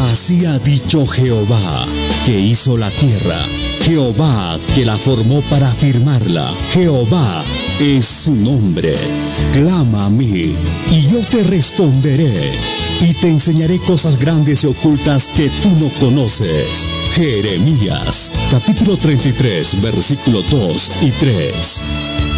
Así ha dicho Jehová, que hizo la tierra, Jehová, que la formó para afirmarla. Jehová es su nombre. Clama a mí, y yo te responderé, y te enseñaré cosas grandes y ocultas que tú no conoces. Jeremías, capítulo 33, versículos 2 y 3.